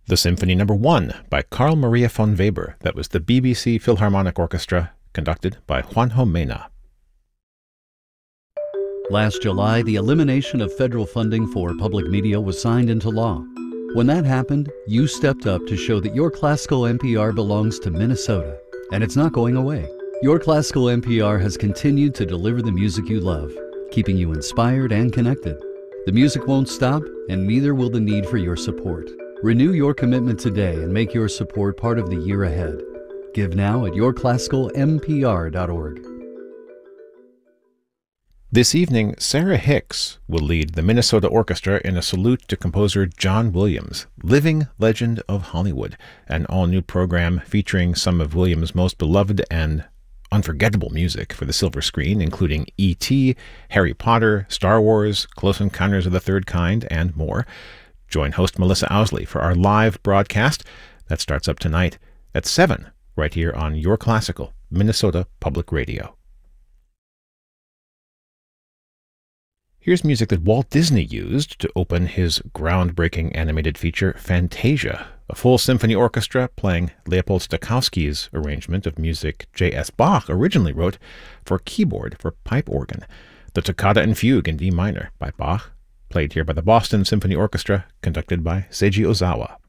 The Symphony No. 1 by Carl Maria von Weber. That was the BBC Philharmonic Orchestra, conducted by Juanjo Mena. Last July, the elimination of federal funding for public media was signed into law. When that happened, you stepped up to show that your classical NPR belongs to Minnesota, and it's not going away. Your classical NPR has continued to deliver the music you love, keeping you inspired and connected. The music won't stop, and neither will the need for your support. Renew your commitment today and make your support part of the year ahead. Give now at yourclassicalnpr.org. This evening, Sarah Hicks will lead the Minnesota Orchestra in a salute to composer John Williams, living legend of Hollywood, an all-new program featuring some of Williams' most beloved and unforgettable music for the silver screen, including E.T., Harry Potter, Star Wars, Close Encounters of the Third Kind, and more. Join host Melissa Owsley for our live broadcast that starts up tonight at 7, right here on Your Classical, Minnesota Public Radio. Here's music that Walt Disney used to open his groundbreaking animated feature, Fantasia, a full symphony orchestra playing Leopold Stokowski's arrangement of music J.S. Bach originally wrote for keyboard for pipe organ, the Toccata and Fugue in D minor by Bach, played here by the Boston Symphony Orchestra, conducted by Seiji Ozawa.